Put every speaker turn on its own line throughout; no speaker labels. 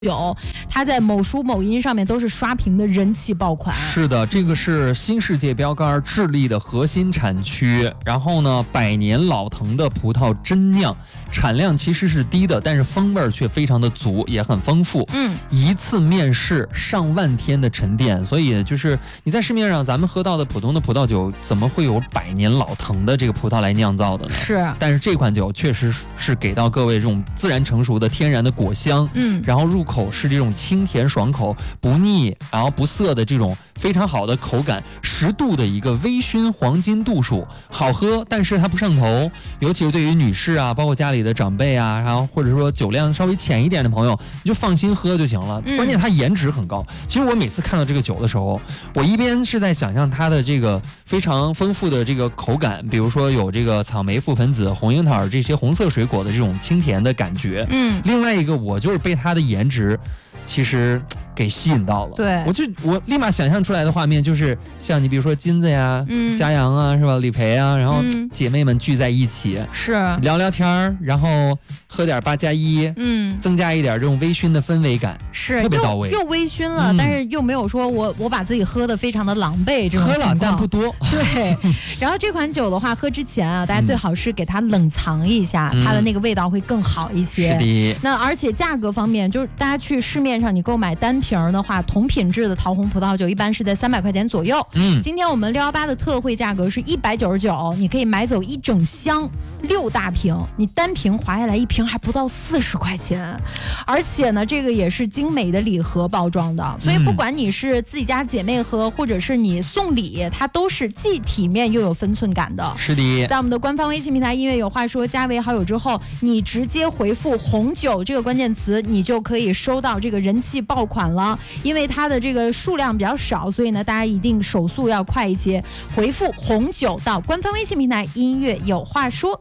酒，它在某书某音上面都是刷屏的人气爆款。
是的，这个是新世界标杆智利的核心产区，然后呢，100年老藤的葡萄真酿，产量其实是低的，但是风味却非常的足，也很丰富。一次面试上万天的沉淀，所以就是你在市面上咱们喝到的普通的葡萄酒，怎么会有100年老藤的这个葡萄来酿造的呢？
是，
但是这款酒确实是给到各位这种自然成熟的天然的果香，然后入口是这种清甜爽口不腻，然后不涩的这种非常好的口感，10度的一个微醺黄金度数，好喝，但是它不上头，尤其是对于女士啊，包括家里的长辈啊，然后或者说酒量稍微浅一点的朋友，你就放心喝就行了。关键它颜值很高。其实我每次看到这个酒的时候，我一边是在想象它的这个非常丰富的这个口感，比如说有这个草莓、覆盆子、红樱桃这些红色水果的这种清甜的感觉。另外一个我就是被它的颜值其实给吸引到了。
对，
我立马想象出来的画面就是像你比如说金子呀、嘉阳啊，是吧？李培啊，然后姐妹们聚在一起，
是
聊聊天，然后喝点8+1，增加一点这种微醺的氛围感，
是
特别到位，
又微醺了，但是又没有说我把自己喝得非常的狼狈这种情况，
喝了但不多。
对，然后这款酒的话，喝之前啊，大家最好是给它冷藏一下，它的那个味道会更好一些。
是的。
那而且价格方面，就是大家去市面上你购买单瓶的话，同品质的桃红葡萄酒一般是在300块钱左右。今天我们618的特惠价格是199，你可以买走1整箱6大瓶，你单瓶划下来一瓶还不到40块钱，而且呢，这个也是精美的礼盒包装的，所以不管你是自己家姐妹喝，或者是你送礼，它都是既体面又有分寸感的。
是的，
在我们的官方微信平台音乐有话说加为好友之后，你直接回复红酒这个关键词，你就可以收到这个人气爆款了。因为它的这个数量比较少，所以呢，大家一定手速要快一些，回复红酒到官方微信平台音乐有话说。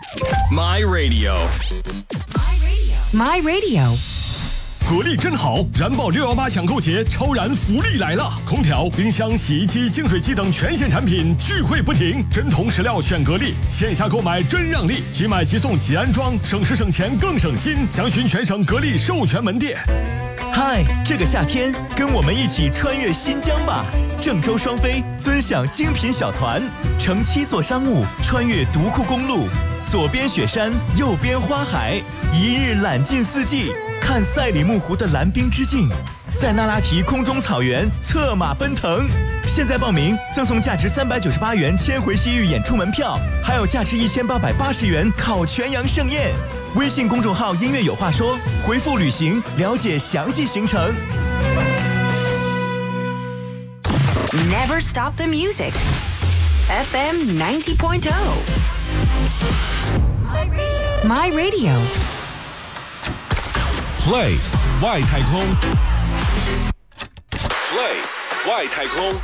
My Radio，
My Radio。
格力真好，燃爆618抢购节超燃福利来了！空调、冰箱、洗衣机、净水机等全线产品聚会不停，真铜实料选格力，线下购买真让利，即买即送即安装，省时省钱更省心。详询全省格力授权门店。
嗨，这个夏天跟我们一起穿越新疆吧！郑州双飞尊享精品小团，乘7座商务穿越独库公路，左边雪山，右边花海，一日览尽四季，看赛里木湖的蓝冰之境，在那拉提空中草原策马奔腾。现在报名赠送价值398元千回西域演出门票，还有价值1880元烤全羊盛宴。微信公众号音乐有话说，回复旅行了解详细行程。
Never stop the music. FM 90.0. My Radio.
Play 外太空。Play 外太空。